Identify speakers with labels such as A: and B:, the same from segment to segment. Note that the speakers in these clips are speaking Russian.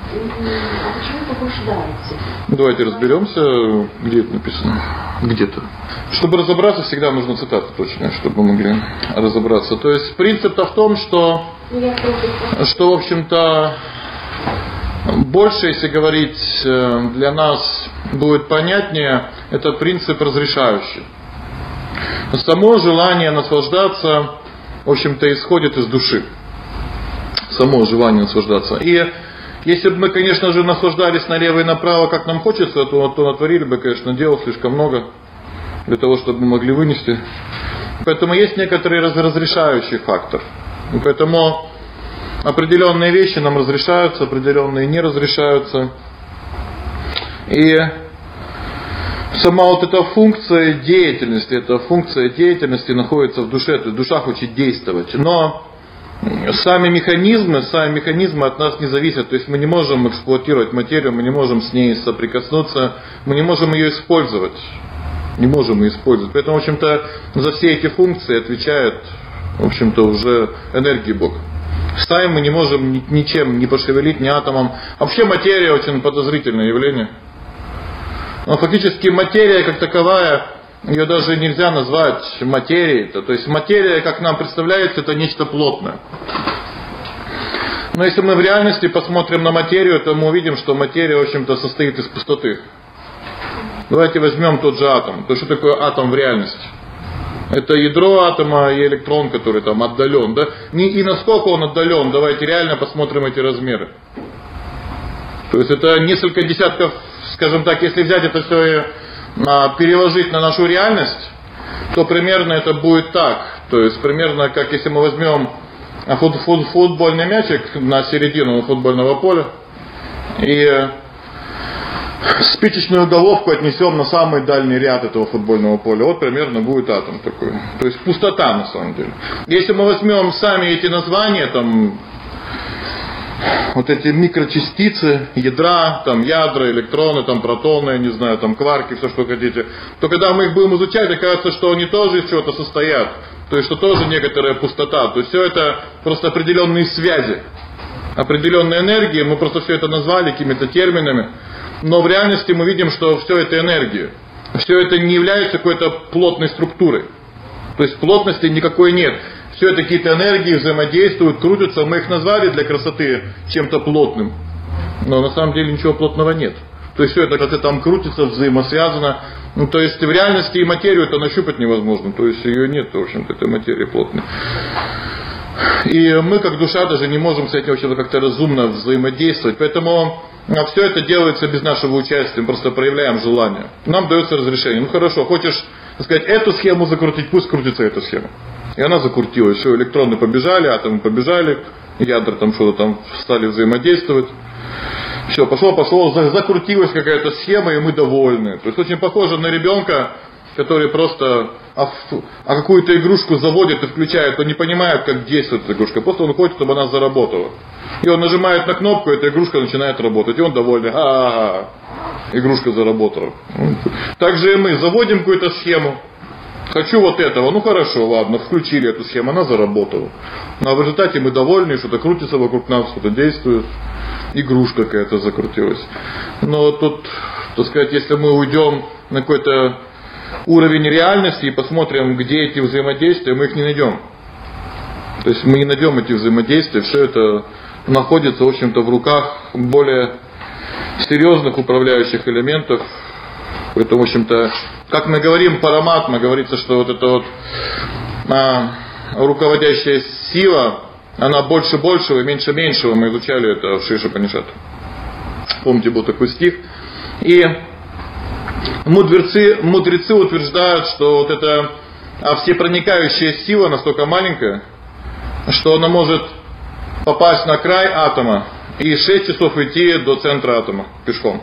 A: А почему побуждаете?
B: Давайте разберемся, где это написано. Где-то. Чтобы разобраться, всегда нужно цитату точно, чтобы мы могли разобраться. То есть принцип-то в том, что в общем-то, больше, если говорить, для нас будет понятнее, это принцип разрешающий. Само желание наслаждаться, в общем-то, исходит из души. Само желание наслаждаться. И если бы мы, конечно же, наслаждались налево и направо, как нам хочется, то натворили бы, конечно, дел слишком много для того, чтобы мы могли вынести. Поэтому есть некоторый разрешающий фактор. И поэтому определенные вещи нам разрешаются, определенные не разрешаются. И сама вот эта функция деятельности находится в душе, то есть душа хочет действовать. Но сами механизмы от нас не зависят. То есть мы не можем эксплуатировать материю, мы не можем с ней соприкоснуться, мы не можем ее использовать. Поэтому, в общем-то, за все эти функции отвечает, в общем-то, уже энергия Бога. Сами мы не можем ничем не пошевелить, ни атомом. Вообще материя очень подозрительное явление. Но фактически материя как таковая, ее даже нельзя назвать материей. То есть материя, как нам представляется, это нечто плотное. Но если мы в реальности посмотрим на материю, то мы увидим, что материя, в общем-то, состоит из пустоты. Давайте возьмем тот же атом. То что такое атом в реальности? Это ядро атома и электрон, который там отдален. Да? И насколько он отдален, давайте реально посмотрим эти размеры. То есть это несколько десятков, скажем так, если взять это все и переложить на нашу реальность, то примерно это будет так. То есть примерно как если мы возьмем футбольный мячик на середину футбольного поля и спичечную головку отнесем на самый дальний ряд этого футбольного поля. Вот примерно будет атом такой. То есть пустота на самом деле. Если мы возьмем сами эти названия, там, вот эти микрочастицы, ядра, там ядра, электроны, там протоны, не знаю, там кварки, все что хотите, то когда мы их будем изучать, окажется, что они тоже из чего-то состоят. То есть что тоже некоторая пустота. То есть все это просто определенные связи, определенные энергии. Мы просто все это назвали какими-то терминами. Но в реальности мы видим, что все это энергия. Все это не является какой-то плотной структурой. То есть плотности никакой нет. Все это какие-то энергии взаимодействуют, крутятся. Мы их назвали для красоты чем-то плотным. Но на самом деле ничего плотного нет. То есть все это как-то там крутится, взаимосвязано. Ну, то есть в реальности и материю это нащупать невозможно. То есть ее нет, в общем-то, этой материи плотной. И мы, как душа, даже не можем с этим вообще как-то разумно взаимодействовать. Поэтому все это делается без нашего участия, мы просто проявляем желание. Нам дается разрешение. Ну хорошо, хочешь, так сказать, эту схему закрутить, пусть крутится эта схема. И она закрутилась. Все, электроны побежали, атомы побежали, ядра там что-то там стали взаимодействовать. Все, пошло, закрутилась какая-то схема, и мы довольны. То есть очень похоже на ребенка, который просто какую-то игрушку заводит и включает, он не понимает, как действует эта игрушка. Просто он хочет, чтобы она заработала. И он нажимает на кнопку, и эта игрушка начинает работать. И он довольный. Игрушка заработала. Также и мы заводим какую-то схему. Хочу вот этого. Ну хорошо, ладно, включили эту схему, она заработала. Но в результате мы довольны, что-то крутится вокруг нас, что-то действует. Игрушка какая-то закрутилась. Но тут, так сказать, если мы уйдем на какой-то уровень реальности и посмотрим, где эти взаимодействия, мы их не найдем. То есть мы не найдем эти взаимодействия, все это находится, в общем-то, в руках более серьезных управляющих элементов. Поэтому, в общем-то, как мы говорим, параматма, говорится, что вот эта вот руководящая сила, она больше большего и меньше меньшего. Мы изучали это в Шри-Ишупанишад. Помните, был такой стих. И мудрецы утверждают, что вот эта всепроникающая сила настолько маленькая, что она может попасть на край атома и 6 часов идти до центра атома пешком.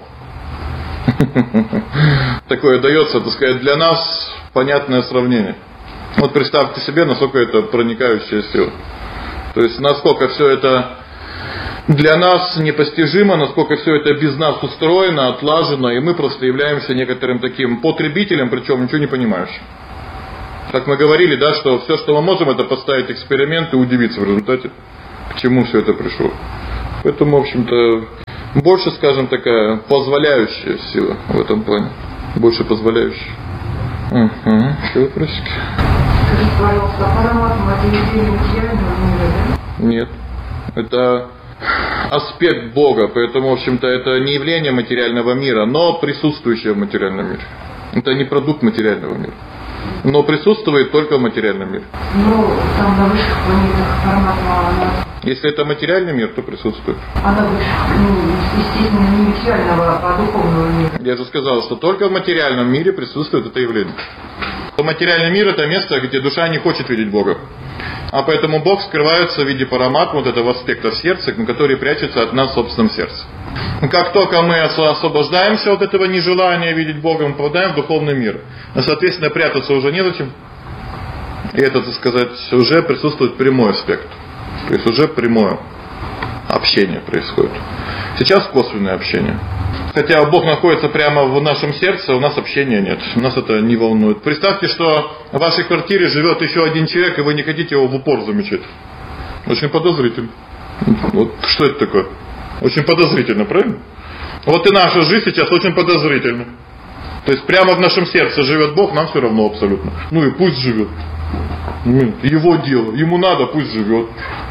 B: Такое дается, так сказать, для нас понятное сравнение. Вот представьте себе, насколько это проникающая сила. То есть насколько все это для нас непостижимо, насколько все это без нас устроено, отлажено, и мы просто являемся некоторым таким потребителем, причем ничего не понимающим. Как мы говорили, да, что все, что мы можем, это поставить эксперимент и удивиться в результате, к чему все это пришло. Поэтому, в общем-то, Больше, скажем, такая позволяющая сила в этом плане. Больше позволяющая. Еще вопросики?
A: Скажите, пожалуйста, параматма — это явление материального мира, да?
B: Нет. Это аспект Бога, поэтому, в общем-то, это не явление материального мира, но присутствующее в материальном мире. Это не продукт материального мира, но присутствует только в материальном мире.
A: Ну, там на высших планетах параматма, она...
B: Если это материальный мир, то присутствует.
A: Она выше, естественно, не материального, а духовного мира.
B: Я же сказал, что только в материальном мире присутствует это явление. Материальный мир — это место, где душа не хочет видеть Бога. А поэтому Бог скрывается в виде параматмы, вот этого аспекта в сердце, который прячется от нас в собственном сердце. Как только мы освобождаемся от этого нежелания видеть Бога, мы попадаем в духовный мир. А, соответственно, прятаться уже незачем. И это, так сказать, уже присутствует прямой аспект. То есть уже прямое общение происходит. Сейчас косвенное общение. Хотя Бог находится прямо в нашем сердце, у нас общения нет. Нас это не волнует. Представьте, что в вашей квартире живет еще один человек, и вы не хотите его в упор замечать. Очень подозрительно. Вот что это такое? Очень подозрительно, правильно? Вот и наша жизнь сейчас очень подозрительна. То есть прямо в нашем сердце живет Бог, нам все равно абсолютно. Ну и пусть живет. Его дело. Ему надо, пусть живет.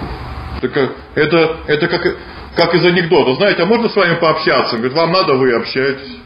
B: Это как из анекдота. Знаете, а можно с вами пообщаться? Говорит, вам надо, вы общаетесь.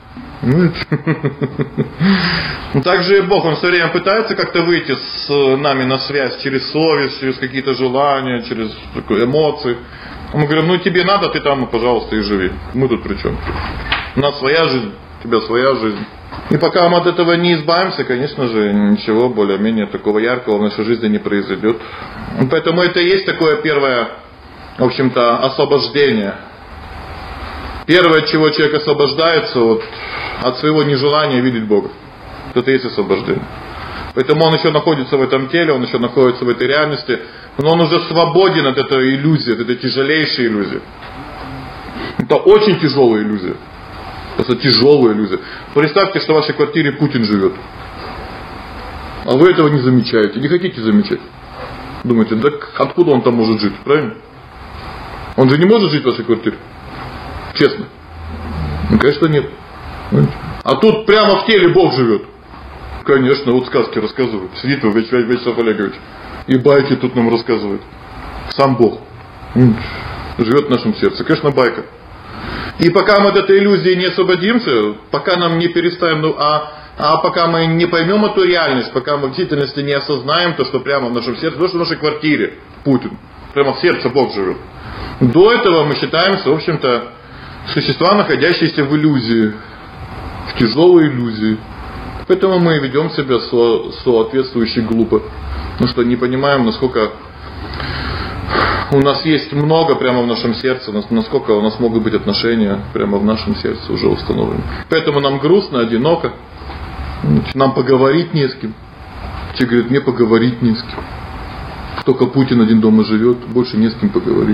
B: Так же и Бог, Он все время пытается как-то выйти с нами на связь через совесть, через какие-то желания, через эмоции. Мы говорим, тебе надо, ты там, пожалуйста, и живи. Мы тут при чем? У нас своя жизнь, у тебя своя жизнь. И пока мы от этого не избавимся, конечно же, ничего более-менее такого яркого в нашей жизни не произойдет. Поэтому это и есть такое первое, в общем-то, освобождение. Первое, от чего человек освобождается, от своего нежелания видеть Бога. Это и есть освобождение. Поэтому он еще находится в этом теле, он еще находится в этой реальности, но он уже свободен от этой иллюзии, от этой тяжелейшей иллюзии. Это очень тяжелая иллюзия. Это тяжелая иллюзия. Представьте, что в вашей квартире Путин живет. А вы этого не замечаете, не хотите замечать. Думаете, откуда он там может жить, правильно? Он же не может жить в вашей квартире. Честно. Конечно, нет. А тут прямо в теле Бог живет. Конечно, вот сказки рассказывают. Сидит Вячеслав Олегович. И байки тут нам рассказывает. Сам Бог. Живет в нашем сердце. Конечно, байка. И пока мы от этой иллюзии не освободимся, пока нам не перестанем, пока мы не поймем эту реальность, пока мы в действительности не осознаем то, что прямо в нашем сердце, то, что в нашей квартире Путин, прямо в сердце Бог живет. До этого мы считаемся, в общем-то, существа, находящиеся в иллюзии, в тяжелой иллюзии. Поэтому мы ведем себя соответствующе глупо. Потому что не понимаем, насколько у нас есть много прямо в нашем сердце, насколько у нас могут быть отношения прямо в нашем сердце уже установлены. Поэтому нам грустно, одиноко. Нам поговорить не с кем. Те говорят, мне поговорить не с кем. Только Путин один дома живет, больше не с кем поговорить.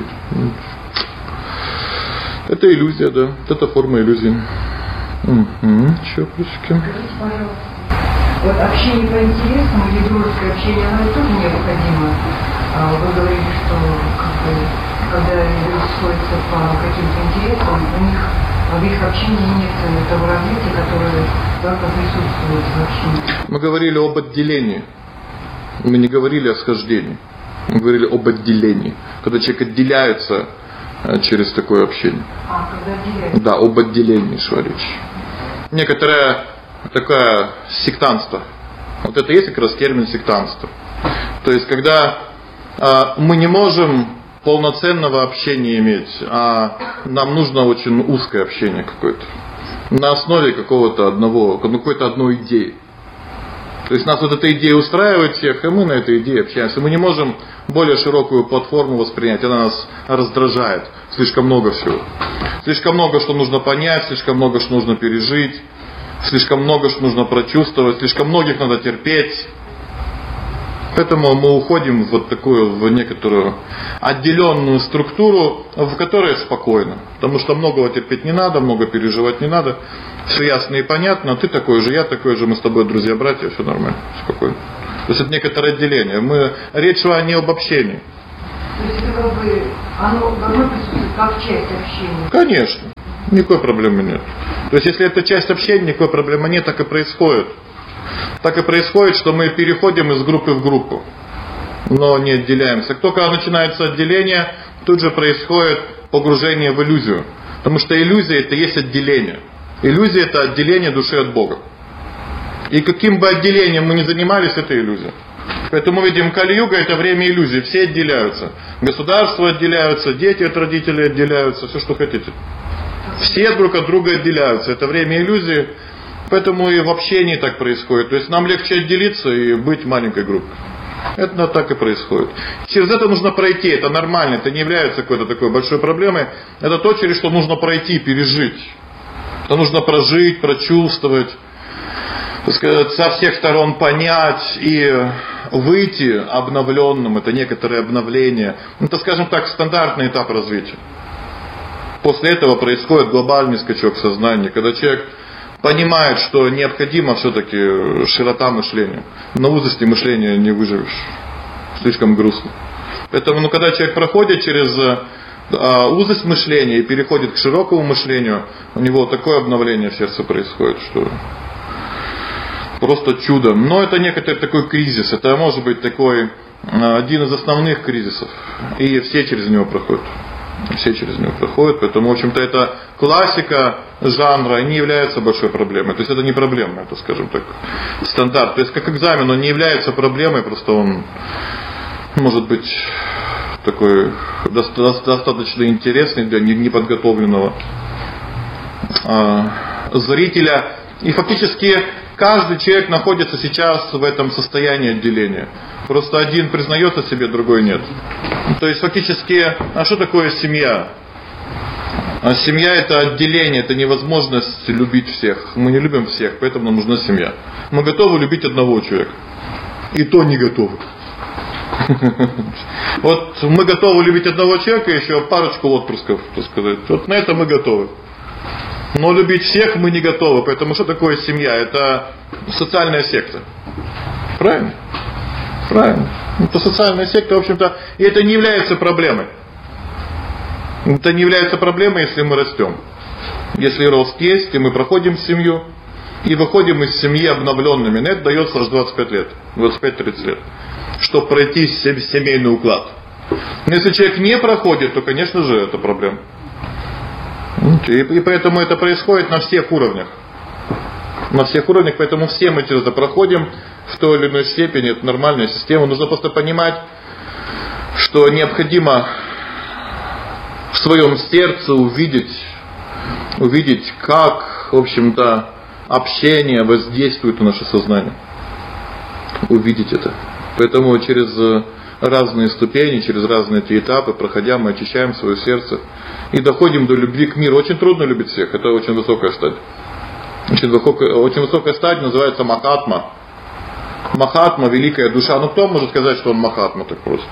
B: Это иллюзия, да. Это форма иллюзии. Еще плюсики.
A: Скажите, пожалуйста, вот общение по интересам или дружеское общение, оно тоже необходимо. Вы говорили, что когда люди сходятся по каким-то интересам, у них в их общении нет того развития, которое только присутствует в общении.
B: Мы говорили об отделении. Мы не говорили о схождении. Мы говорили об отделении. Когда человек отделяется через такое общение.
A: Когда отделяется? Да,
B: об отделении шла речь. Некоторое такое сектантство. Вот это и есть как раз термин сектантство. То есть, когда мы не можем полноценного общения иметь, а нам нужно очень узкое общение какое-то. На основе какой-то одной идеи. То есть нас вот эта идея устраивает всех, и мы на этой идее общаемся. Мы не можем более широкую платформу воспринять, она нас раздражает. Слишком много всего. Слишком много, что нужно понять, слишком много, что нужно пережить, слишком много, что нужно прочувствовать, слишком многих надо терпеть. Поэтому мы уходим в вот такую, в некоторую отделенную структуру, в которой спокойно. Потому что многого терпеть не надо, много переживать не надо. Все ясно и понятно. Ты такой же, я такой же, мы с тобой друзья-братья, все нормально, спокойно. То есть это некоторое отделение. Речь шла не об общении.
A: То есть это оно должно присутствовать как часть общения?
B: Конечно. Никакой проблемы нет. То есть, если это часть общения, никакой проблемы нет, так и происходит. Так и происходит, что мы переходим из группы в группу, но не отделяемся. Как только начинается отделение, тут же происходит погружение в иллюзию. Потому что иллюзия это есть отделение. Иллюзия это отделение души от Бога. И каким бы отделением мы ни занимались, это иллюзия. Поэтому мы видим, Кали-юга это время иллюзий. Все отделяются. Государства отделяются, дети от родителей отделяются, все что хотите. Все друг от друга отделяются. Это время иллюзии. Поэтому и в общении так происходит. То есть нам легче отделиться и быть маленькой группой. Это так и происходит. Через это нужно пройти, это нормально, это не является какой-то такой большой проблемой. Это то, через что нужно пройти, пережить. Это нужно прожить, прочувствовать, так сказать, со всех сторон понять и выйти обновленным. Это некоторое обновление. Это, скажем так, стандартный этап развития. После этого происходит глобальный скачок сознания, когда человек понимает, что необходимо все-таки широта мышления. На узости мышления не выживешь. Слишком грустно. Поэтому, когда человек проходит через узость мышления и переходит к широкому мышлению, у него такое обновление в сердце происходит, что просто чудо. Но это некоторый такой кризис. Это может быть такой один из основных кризисов. И все через него проходят. Все через него проходят, поэтому, в общем-то, это классика жанра не является большой проблемой. То есть это не проблема, это, скажем так, стандарт. То есть как экзамен он не является проблемой, просто он может быть такой достаточно интересный для неподготовленного зрителя. И фактически каждый человек находится сейчас в этом состоянии отделения. Просто один признается себе, другой нет. То есть фактически, а что такое семья? Семья это отделение, это невозможность любить всех. Мы не любим всех, поэтому нам нужна семья. Мы готовы любить одного человека. И то не готовы. Вот мы готовы любить одного человека, еще парочку отпрысков, так сказать. Вот на это мы готовы. Но любить всех мы не готовы, поэтому что такое семья? Это социальная секта. Правильно? Правильно. Это социальная секта, в общем-то, и это не является проблемой. Это не является проблемой, если мы растем. Если рост есть, и мы проходим семью, и выходим из семьи обновленными. На это дается аж 25 лет, 25-30 лет, чтобы пройти семейный уклад. Но если человек не проходит, то, конечно же, это проблема. И поэтому это происходит на всех уровнях. На всех уровнях, поэтому все мы через это проходим в той или иной степени, это нормальная система. Нужно просто понимать, что необходимо в своем сердце увидеть, как, в общем-то, общение воздействует на наше сознание. Увидеть это. Поэтому через разные ступени, через разные эти этапы, проходя, мы очищаем свое сердце и доходим до любви к миру. Очень трудно любить всех, это очень высокая стадия. Очень высокая стадия называется Махатма. Махатма, великая душа. Ну кто может сказать, что он Махатма так просто?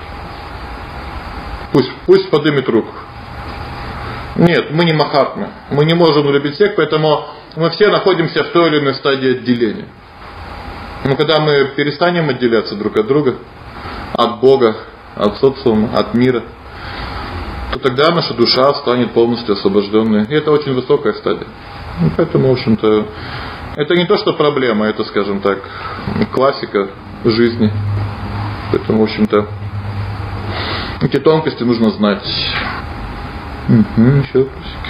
B: Пусть поднимет руку. Нет, мы не Махатмы. Мы не можем любить всех, поэтому мы все находимся в той или иной стадии отделения. Но когда мы перестанем отделяться друг от друга, от Бога, от социума, от мира, то тогда наша душа станет полностью освобожденной. И это очень высокая стадия. И поэтому, в общем-то, это не то, что проблема, это, скажем так, классика жизни. Поэтому, в общем-то, эти тонкости нужно знать. Еще вопросики.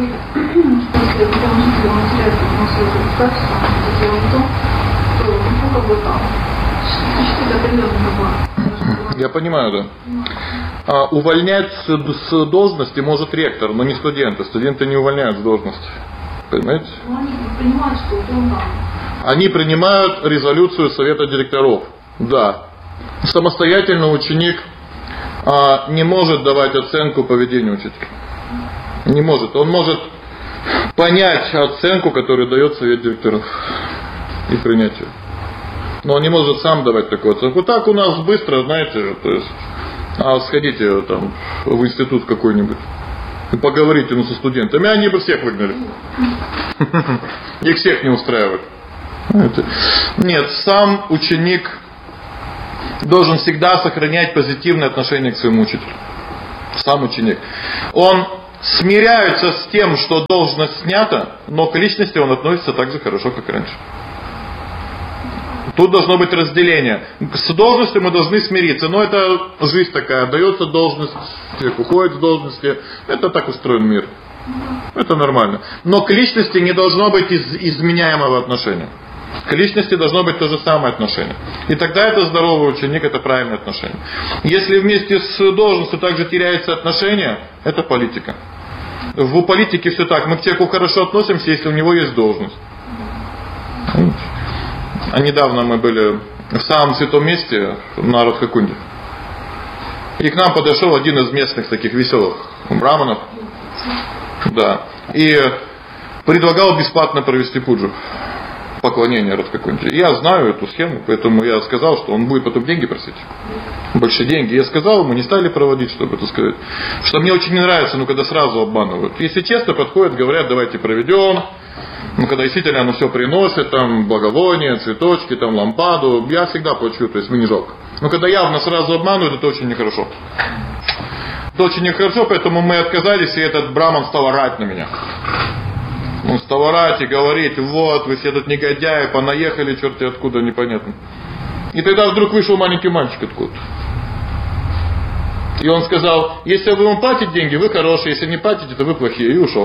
B: Я понимаю, да. Увольнять с должности может ректор, но не студенты. Студенты не увольняют с должности. Понимаете?
C: Они принимают, что он там.
B: Они принимают резолюцию совета директоров. Да. Самостоятельно ученик не может давать оценку поведению учителя. Не может. Он может понять оценку, которую дает совет директоров, и принять ее. Но он не может сам давать такую оценку. Так у нас быстро, знаете, то есть, сходите там в институт какой-нибудь и поговорите со студентами, они бы всех выгнали. Их всех не устраивает. Нет, сам ученик должен всегда сохранять позитивное отношение к своему учителю. Сам ученик. Он смиряются с тем, что должность снята, но к личности он относится так же хорошо, как и раньше. Тут должно быть разделение. С должностью мы должны смириться, но это жизнь такая, дается должность, человек уходит с должности, это так устроен мир. Это нормально. Но к личности не должно быть изменяемого отношения. К личности должно быть то же самое отношение. И тогда это здоровый ученик, это правильное отношение. Если вместе с должностью также теряется отношение, это политика. В политике все так. Мы к человеку хорошо относимся, если у него есть должность. А недавно мы были в самом святом месте, на Радхакунде. И к нам подошел один из местных таких веселых браманов. Да. И предлагал бесплатно провести пуджу. Поклонение Радхакунде. Я знаю эту схему, поэтому я сказал, что он будет потом деньги просить. Большие деньги. Я сказал, мы не стали проводить, чтобы это сказать. Что мне очень не нравится, когда сразу обманывают. Если честно подходят, говорят, давайте проведем. Когда действительно оно все приносит, там благовония, цветочки, там лампаду, я всегда плачу, то есть мне не жалко. Но когда явно сразу обманывают, это очень нехорошо. Это очень нехорошо, поэтому мы отказались, и этот браман стал орать на меня. Он стал орать и говорить, вот, вы все тут негодяи, понаехали, черти откуда, непонятно. И тогда вдруг вышел маленький мальчик откуда-то. И он сказал, если вы ему платите деньги, вы хорошие, если не платите, то вы плохие. И ушел.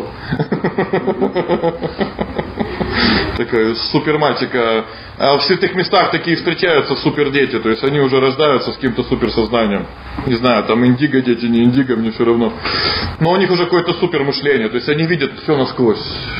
B: Такой супер мальчика. А в святых местах такие встречаются супер дети. То есть они уже рождаются с каким-то суперсознанием. Не знаю, там индиго дети, не индиго, мне все равно. Но у них уже какое-то супер мышление. То есть они видят все насквозь.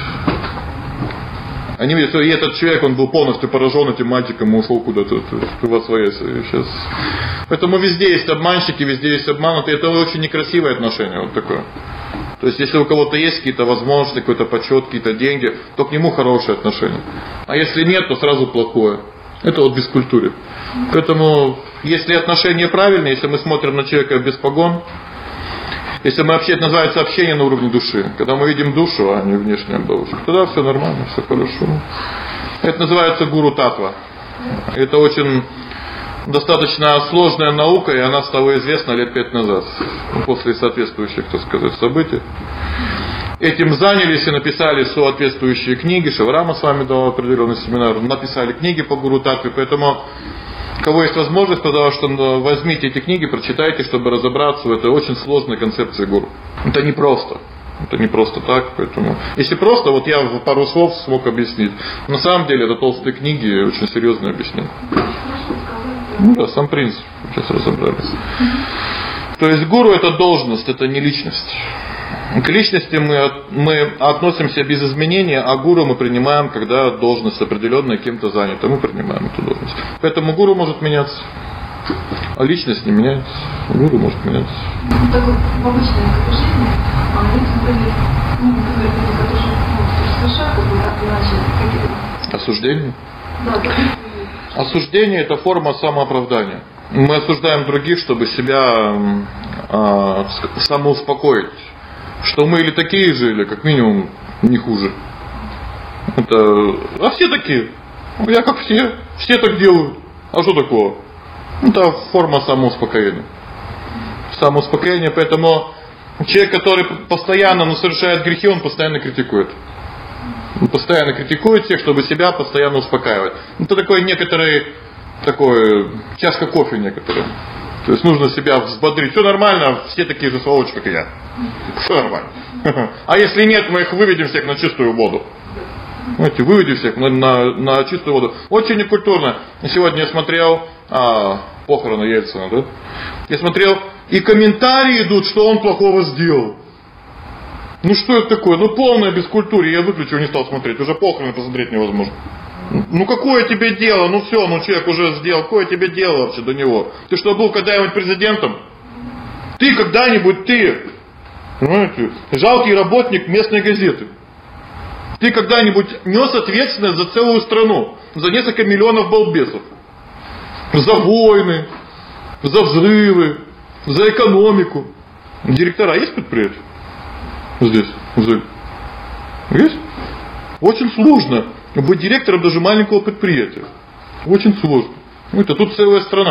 B: Они видят, и этот человек, он был полностью поражен этим мальчиком и ушел куда-то во своясь сейчас. Поэтому везде есть обманщики, везде есть обманутые. Это очень некрасивое отношение вот такое. То есть если у кого-то есть какие-то возможности, какой-то почет, какие-то деньги, то к нему хорошее отношение. А если нет, то сразу плохое. Это вот бескультуре. Поэтому если отношения правильные, если мы смотрим на человека без погон, если мы вообще, это называется общение на уровне души. Когда мы видим душу, а не внешнее оболочку, тогда все нормально, все хорошо. Это называется гуру татва. Это очень достаточно сложная наука, и она стала известна лет 5 назад. После соответствующих, так сказать, событий. Этим занялись и написали соответствующие книги. Шиварама с вами дал определенный семинар. Написали книги по гуру татве, поэтому... У кого есть возможность, пожалуйста, возьмите эти книги, прочитайте, чтобы разобраться в этой очень сложной концепции гуру. Это не просто. Это не просто так, поэтому... Если просто, вот я в пару слов смог объяснить. На самом деле, это толстые книги, очень серьезно объяснены. Ну да, сам принцип. Сейчас разобрались. То есть гуру это должность, это не личность. К личности мы относимся без изменения, а гуру мы принимаем, когда должность определенная кем-то занята. Мы принимаем эту должность. Поэтому гуру может меняться, а личность не меняется. Гуру может меняться.
C: Ну, так вот, в обычной жизни, люди были, которые совершают, так иначе, какие-то...
B: Осуждение?
C: Да.
B: Осуждение это форма самооправдания. Мы осуждаем других, чтобы себя самоуспокоить. Что мы или такие же, или как минимум не хуже. А все такие. Я как все. Все так делают. А что такого? Это форма самоуспокоения. Самоуспокоение, поэтому человек, который постоянно совершает грехи, он постоянно критикует. Он постоянно критикует всех, чтобы себя постоянно успокаивать. Это такой некоторый, чашка кофе некоторые. То есть нужно себя взбодрить. Все нормально, все такие же сволочи, как и я. Все нормально. А если нет, мы их выведем всех на чистую воду. Знаете, выведем всех на чистую воду. Очень некультурно. Сегодня я смотрел похороны Ельцина, да? Я смотрел, и комментарии идут, что он плохого сделал. Ну что это такое? Ну полное бескультурье. Я выключил, не стал смотреть. Уже похороны посмотреть невозможно. Ну какое тебе дело? Ну все, человек уже сделал. Какое тебе дело вообще до него? Ты что, был когда-нибудь президентом? Ты когда-нибудь, понимаете, жалкий работник местной газеты. Ты когда-нибудь нес ответственность за целую страну, за несколько миллионов балбесов, за войны, за взрывы, за экономику. Директора есть предприятия? Здесь, есть? Очень сложно быть директором даже маленького предприятия. Очень сложно. Это тут целая страна.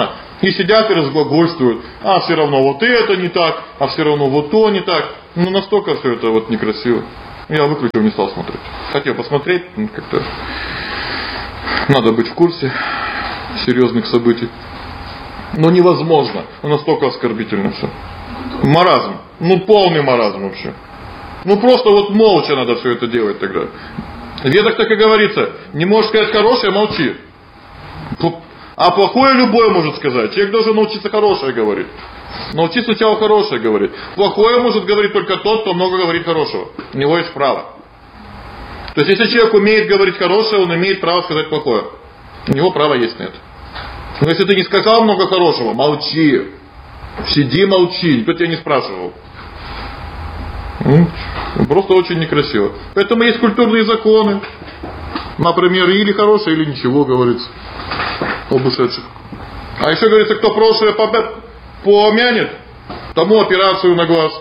B: И сидят и разглагольствуют. А все равно вот это не так, а все равно вот то не так. Ну настолько все это вот некрасиво. Я выключил, не стал смотреть. Хотел посмотреть, как-то надо быть в курсе серьезных событий. Но невозможно. Настолько оскорбительно все. Маразм. Полный маразм вообще. Просто вот молча надо все это делать тогда. В Ведах так и говорится. Не можешь сказать хорошее, молчи. А плохое любой может сказать. Человек должен научиться хорошее говорить. Научись сначала хорошее говорить. Плохое может говорить только тот, кто много говорит хорошего. У него есть право. То есть если человек умеет говорить хорошее, он имеет право сказать плохое. У него права есть на это. Но если ты не сказал много хорошего, молчи. Сиди, молчи. Никто тебя не спрашивал. Просто очень некрасиво. Поэтому есть культурные законы. Например, или хорошее, или ничего, говорится. Об ушедших. А еще говорится, кто прошлое помянет, тому операцию на глаз.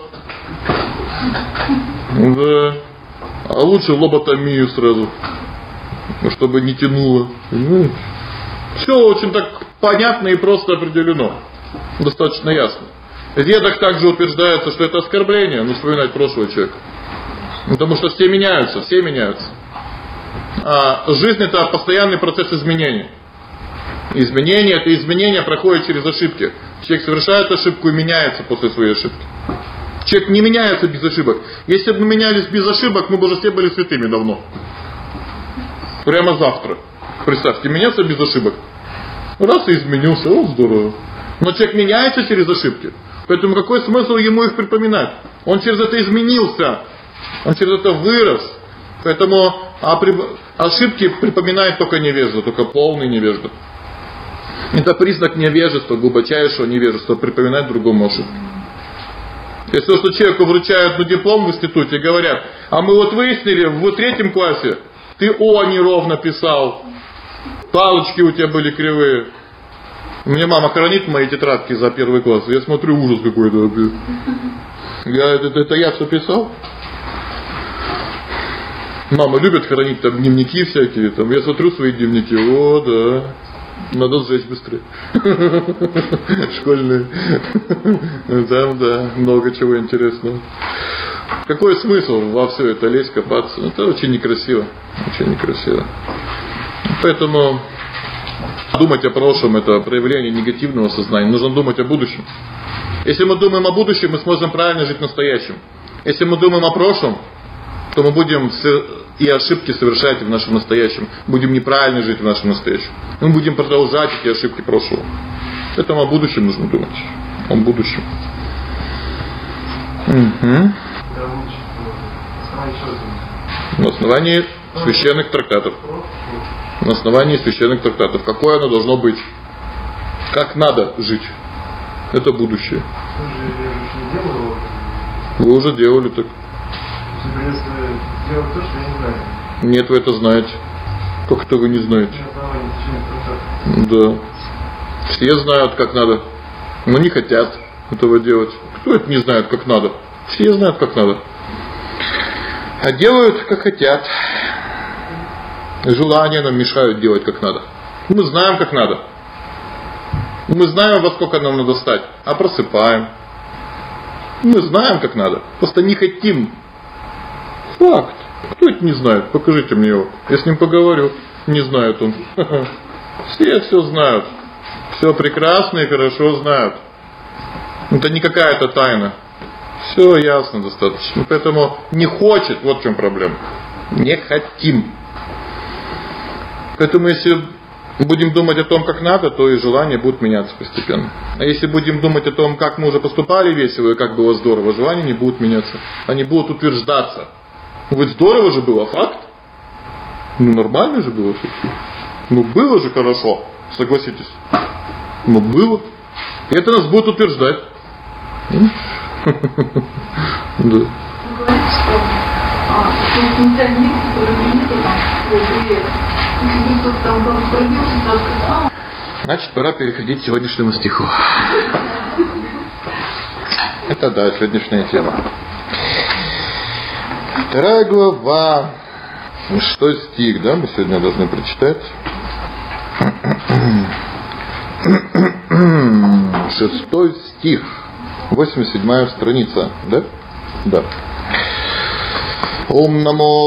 B: Да. А лучше лоботомию сразу, чтобы не тянуло. Все очень так понятно и просто определено. Достаточно ясно. В Ведах также утверждается, что это оскорбление, вспоминать прошлого человека. Потому что все меняются. А жизнь это постоянный процесс изменений. Изменения проходят через ошибки. Человек совершает ошибку и меняется после своей ошибки. Человек не меняется без ошибок. Если бы мы менялись без ошибок, мы бы уже все были святыми давно. Прямо завтра. Представьте, меняться без ошибок. Раз и изменился, здорово. Но человек меняется через ошибки. Поэтому какой смысл ему их припоминать? Он через это изменился. Он через это вырос. Поэтому ошибки припоминает только невежда, только полный невежда. Это признак невежества, глубочайшего невежества, припоминать другому ошибку. Если что человеку вручают диплом в институте и говорят: а мы вот выяснили в 3 классе, ты О неровно писал, палочки у тебя были кривые. Мне мама хранит мои тетрадки за 1 класс. Я смотрю, ужас какой-то. Это я все писал? Мама любит хранить там дневники всякие. Я смотрю свои дневники. О, да. Надо сжечь быстрее. Школьные. Там, да, много чего интересного. Какой смысл во все это лезть, копаться? Это очень некрасиво. Очень некрасиво. Поэтому думать о прошлом — это проявление негативного сознания. Нужно думать о будущем. Если мы думаем о будущем, мы сможем правильно жить в настоящем. Если мы думаем о прошлом, то мы будем и ошибки совершать в нашем настоящем. Будем неправильно жить в нашем настоящем. Мы будем продолжать эти ошибки прошлого. Поэтому о будущем нужно думать. О будущем. На основании священных трактатов. На основании священных трактатов. Какое оно должно быть? Как надо жить? Это будущее. Вы уже делали так.
D: Делать то, что я не знаю.
B: Нет, вы это знаете. Как это вы не знаете? Да. Все знают, как надо, но не хотят этого делать. Кто это не знает, как надо? Все знают, как надо. А делают, как хотят. Желания нам мешают делать, как надо. Мы знаем, как надо. Мы знаем, во сколько нам надо встать, а просыпаем. Мы знаем, как надо. Просто не хотим. Факт. Кто это не знает? Покажите мне его. Я с ним поговорю. Не знает он. Все знают. Все прекрасно и хорошо знают. Это не какая-то тайна. Все ясно достаточно. Поэтому не хочет. Вот в чем проблема. Не хотим. Поэтому если будем думать о том, как надо, то и желания будут меняться постепенно. А если будем думать о том, как мы уже поступали весело и как было здорово, желания не будут меняться. Они будут утверждаться. Ведь здорово же было, факт. Нормально же было. Было же хорошо, согласитесь. Было. И это нас будет утверждать. Да.
C: Вы говорите, что инициальный мир, который нету там, если кто-то там пробился, сразу сказал.
B: Значит, пора переходить к сегодняшнему стиху. Это да, сегодняшняя тема. 2 глава, 6 стих, да, мы сегодня должны прочитать. 6 стих. 87 страница. Да? Да. Ом намо